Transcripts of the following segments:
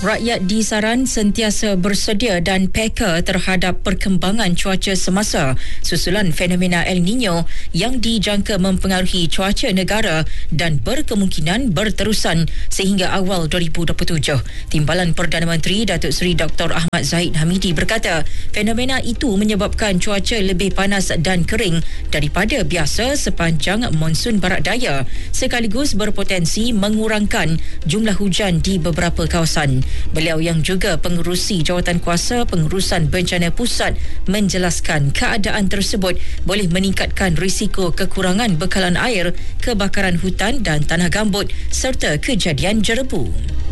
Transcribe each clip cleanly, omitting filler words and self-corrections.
Rakyat disaran sentiasa bersedia dan peka terhadap perkembangan cuaca semasa susulan fenomena El Nino yang dijangka mempengaruhi cuaca negara dan berkemungkinan berterusan sehingga awal 2027. Timbalan Perdana Menteri Datuk Seri Dr. Ahmad Zahid Hamidi berkata, fenomena itu menyebabkan cuaca lebih panas dan kering daripada biasa sepanjang monsun barat daya, sekaligus berpotensi mengurangkan jumlah hujan di beberapa kawasan. Beliau yang juga pengerusi Jawatankuasa Pengurusan Bencana Pusat menjelaskan keadaan tersebut boleh meningkatkan risiko kekurangan bekalan air, kebakaran hutan dan tanah gambut serta kejadian jerebu.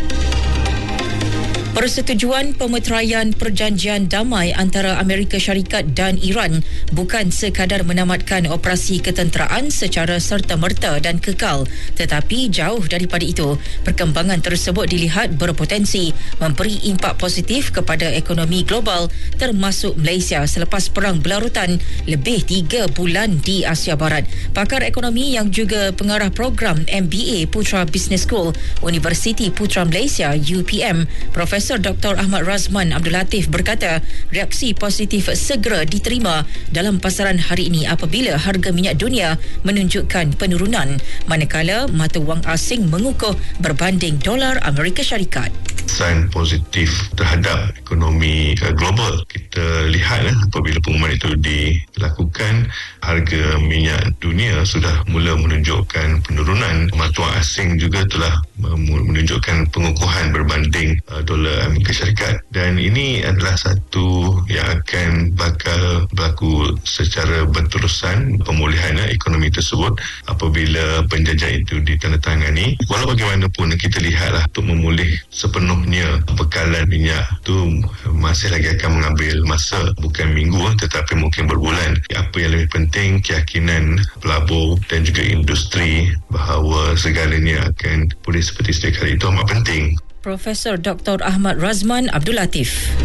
Persetujuan pemeteraian perjanjian damai antara Amerika Syarikat dan Iran bukan sekadar menamatkan operasi ketenteraan secara serta-merta dan kekal, tetapi jauh daripada itu. Perkembangan tersebut dilihat berpotensi memberi impak positif kepada ekonomi global termasuk Malaysia selepas perang berlarutan lebih 3 bulan di Asia Barat. Pakar ekonomi yang juga pengarah program MBA Putra Business School Universiti Putra Malaysia UPM, Profesor Dr. Ahmad Razman Abdul Latif berkata, reaksi positif segera diterima dalam pasaran hari ini apabila harga minyak dunia menunjukkan penurunan, manakala mata wang asing mengukuh berbanding dolar Amerika Syarikat. Sign positif terhadap ekonomi global. Kita lihat apabila pengumuman itu dilakukan, harga minyak dunia sudah mula menunjukkan penurunan. Mata wang asing juga telah menunjukkan pengukuhan berbanding dolar Amerika Syarikat, dan ini adalah satu yang akan bakal berlaku secara berterusan pemulihan ekonomi tersebut apabila penjajahan itu ditandatangani. Walau bagaimanapun kita lihatlah untuk memulih sepenuhnya bekalan minyak itu masih lagi akan mengambil masa, bukan minggu tetapi mungkin berbulan. Apa yang lebih penting, keyakinan pelabur dan juga industri bahawa segalanya akan pulih seperti sedia kala itu amat penting. Profesor Dr. Ahmad Razman Abdul Latif.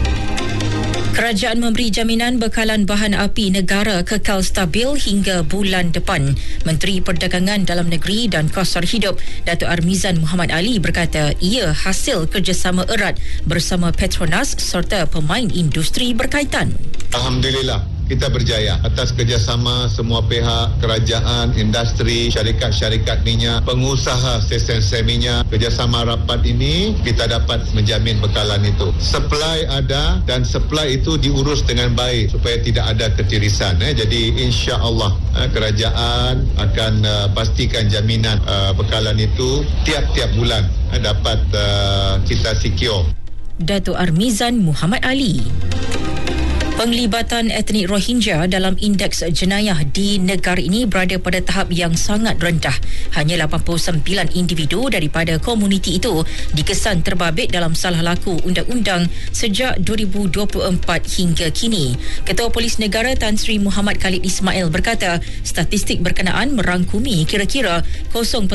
Kerajaan memberi jaminan bekalan bahan api negara kekal stabil hingga bulan depan. Menteri Perdagangan Dalam Negeri dan Kos Sara Hidup Datuk Armizan Muhammad Ali berkata ia hasil kerjasama erat bersama Petronas serta pemain industri berkaitan. Alhamdulillah, kita berjaya atas kerjasama semua pihak, kerajaan, industri, syarikat-syarikat minyak, pengusaha stesen minyak. Kerjasama rapat ini kita dapat menjamin bekalan itu. Supply ada dan supply itu diurus dengan baik supaya tidak ada ketirisan. Jadi insya-Allah kerajaan akan pastikan jaminan bekalan itu tiap-tiap bulan dapat kita secure. Datuk Armizan Muhammad Ali. Penglibatan etnik Rohingya dalam indeks jenayah di negara ini berada pada tahap yang sangat rendah. Hanya 89 individu daripada komuniti itu dikesan terbabit dalam salah laku undang-undang sejak 2024 hingga kini. Ketua Polis Negara Tan Sri Muhammad Khalid Ismail berkata, statistik berkenaan merangkumi kira-kira 0.02%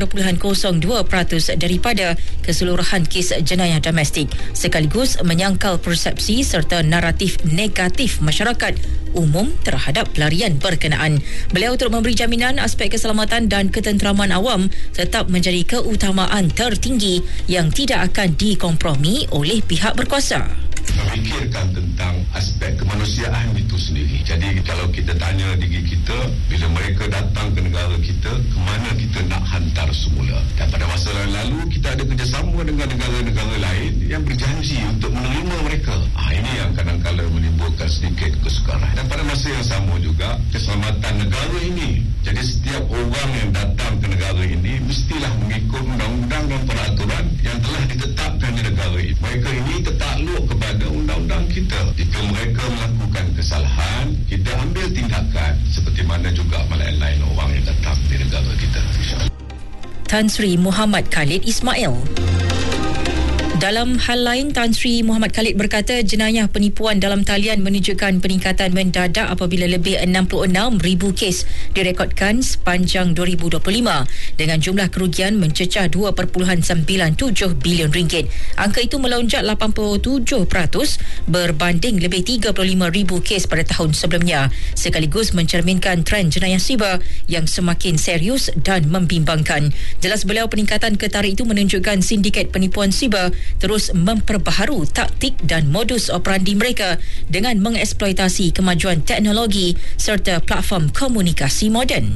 daripada keseluruhan kes jenayah domestik, sekaligus menyangkal persepsi serta naratif negatif masyarakat umum terhadap pelarian berkenaan. Beliau turut memberi jaminan aspek keselamatan dan ketenteraman awam tetap menjadi keutamaan tertinggi yang tidak akan dikompromi oleh pihak berkuasa. Fikirkan tentang aspek kemanusiaan itu sendiri. Jadi kalau kita tanya diri kita, bila mereka datang ke negara kita, ke mana kita nak hantar semula? Dan pada masa yang lalu kita ada kerjasama dengan negara-negara lain yang berjanji untuk menerima mereka. Ini yang kadang-kadang menimbulkan sedikit kesukaran. Dan pada masa yang sama juga, keselamatan negara ini. Jadi setiap orang yang datang ke negara ini mestilah mengikut undang-undang dan peraturan yang telah ditetapkan di negara ini. Mereka ini tertakluk kepada undang-undang kita. Jika mereka melakukan kesalahan, kita ambil tindakan seperti mana juga lain-lain orang yang datang di negara kita. Tan Sri Muhammad Khalid Ismail. Dalam hal lain, Tan Sri Muhammad Khalid berkata jenayah penipuan dalam talian menunjukkan peningkatan mendadak apabila lebih 66,000 kes direkodkan sepanjang 2025 dengan jumlah kerugian mencecah 2.97 bilion ringgit. Angka itu melonjak 87% berbanding lebih 35,000 kes pada tahun sebelumnya, sekaligus mencerminkan trend jenayah siber yang semakin serius dan membimbangkan. Jelas beliau, peningkatan ketarikh itu menunjukkan sindiket penipuan siber terus memperbaharu taktik dan modus operandi mereka dengan mengeksploitasi kemajuan teknologi serta platform komunikasi moden.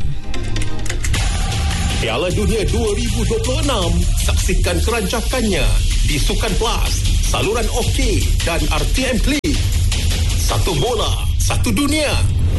Piala Dunia 2026, saksikan kerancakannya di Sukan Plus, saluran OK dan RTM Klik. Satu bola, satu dunia.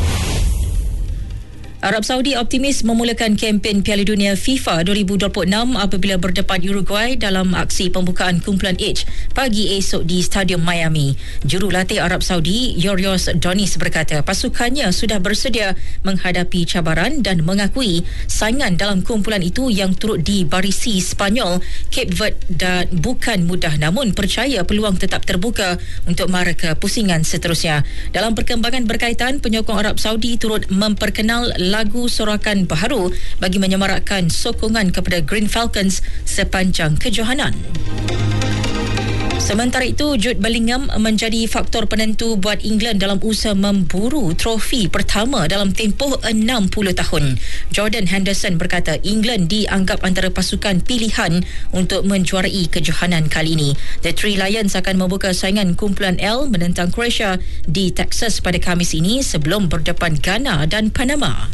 Arab Saudi optimis memulakan kempen Piala Dunia FIFA 2026 apabila berdepan Uruguay dalam aksi pembukaan kumpulan H pagi esok di Stadium Miami. Jurulatih Arab Saudi, Yorios Donis berkata pasukannya sudah bersedia menghadapi cabaran dan mengakui saingan dalam kumpulan itu yang turut dibarisi Spanyol, Cape Verde dan bukan mudah, namun percaya peluang tetap terbuka untuk mara ke pusingan seterusnya. Dalam perkembangan berkaitan, penyokong Arab Saudi turut memperkenal lagu sorakan baharu bagi menyemarakkan sokongan kepada Green Falcons sepanjang kejohanan. Sementara itu, Jude Bellingham menjadi faktor penentu buat England dalam usaha memburu trofi pertama dalam tempoh 60 tahun. Jordan Henderson berkata England dianggap antara pasukan pilihan untuk menjuarai kejohanan kali ini. The Three Lions akan membuka saingan kumpulan L menentang Croatia di Texas pada Khamis ini sebelum berdepan Ghana dan Panama.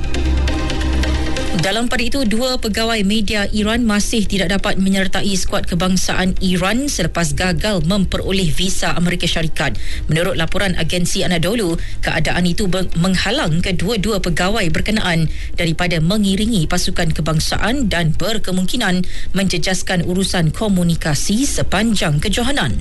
Dalam pada itu, 2 pegawai media Iran masih tidak dapat menyertai skuad kebangsaan Iran selepas gagal memperoleh visa Amerika Syarikat. Menurut laporan agensi Anadolu, keadaan itu menghalang kedua-dua pegawai berkenaan daripada mengiringi pasukan kebangsaan dan berkemungkinan menjejaskan urusan komunikasi sepanjang kejohanan.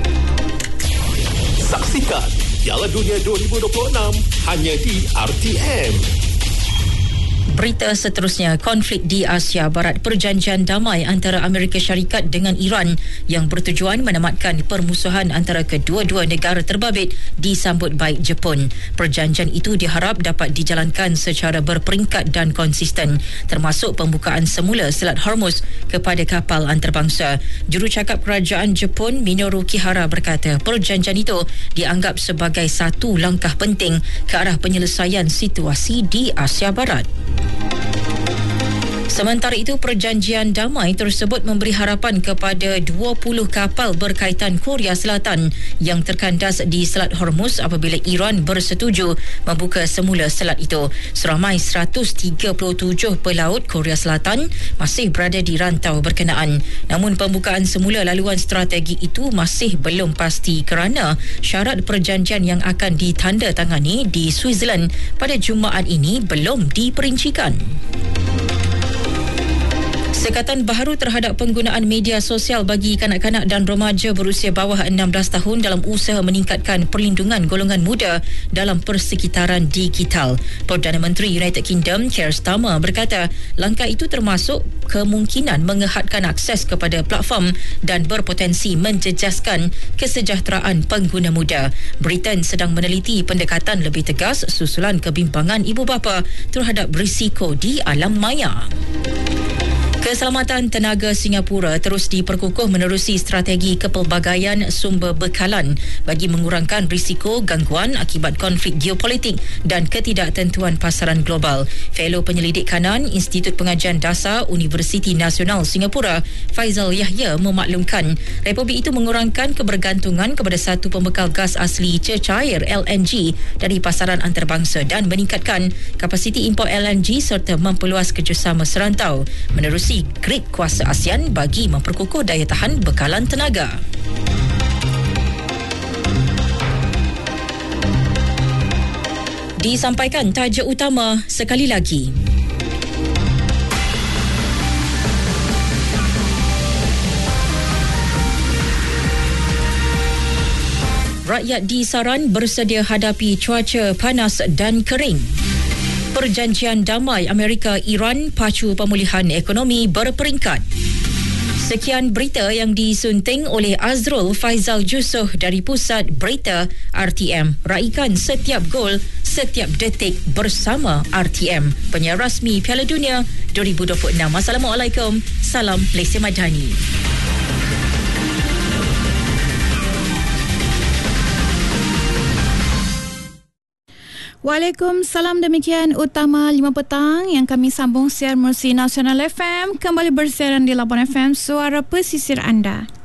Saksikan Piala Dunia 2026 hanya di RTM. Berita seterusnya, konflik di Asia Barat. Perjanjian damai antara Amerika Syarikat dengan Iran yang bertujuan menamatkan permusuhan antara kedua-dua negara terbabit disambut baik Jepun. Perjanjian itu diharap dapat dijalankan secara berperingkat dan konsisten, termasuk pembukaan semula Selat Hormuz kepada kapal antarabangsa. Jurucakap Kerajaan Jepun Minoru Kihara berkata perjanjian itu dianggap sebagai satu langkah penting ke arah penyelesaian situasi di Asia Barat. Sementara itu, perjanjian damai tersebut memberi harapan kepada 20 kapal berkaitan Korea Selatan yang terkandas di Selat Hormuz apabila Iran bersetuju membuka semula selat itu. Seramai 137 pelaut Korea Selatan masih berada di rantau berkenaan. Namun pembukaan semula laluan strategi itu masih belum pasti kerana syarat perjanjian yang akan ditandatangani di Switzerland pada Jumaat ini belum diperincikan. Sekatan baharu terhadap penggunaan media sosial bagi kanak-kanak dan remaja berusia bawah 16 tahun dalam usaha meningkatkan perlindungan golongan muda dalam persekitaran digital. Perdana Menteri United Kingdom Keir Starmer berkata langkah itu termasuk kemungkinan mengehadkan akses kepada platform dan berpotensi menjejaskan kesejahteraan pengguna muda. Britain sedang meneliti pendekatan lebih tegas susulan kebimbangan ibu bapa terhadap risiko di alam maya. Keselamatan tenaga Singapura terus diperkukuh menerusi strategi kepelbagaian sumber bekalan bagi mengurangkan risiko gangguan akibat konflik geopolitik dan ketidaktentuan pasaran global. Fellow Penyelidik Kanan Institut Pengajian Dasar Universiti Nasional Singapura, Faizal Yahya memaklumkan Republik itu mengurangkan kebergantungan kepada satu pembekal gas asli cecair LNG dari pasaran antarabangsa dan meningkatkan kapasiti import LNG serta memperluas kerjasama serantau menerusi grid kuasa ASEAN bagi memperkukuh daya tahan bekalan tenaga. Disampaikan tajuk utama sekali lagi. Rakyat di Saran bersedia hadapi cuaca panas dan kering. Perjanjian damai Amerika-Iran pacu pemulihan ekonomi berperingkat. Sekian berita yang disunting oleh Azrul Faizal Jusoh dari Pusat Berita RTM. Raikan setiap gol, setiap detik bersama RTM. Penyiar rasmi Piala Dunia 2026. Assalamualaikum. Salam Malaysia Madani. Waalaikumsalam, demikian utama 5 petang yang kami sambung siar Mercy Nasional FM kembali bersiaran di Labuan FM, suara pesisir anda.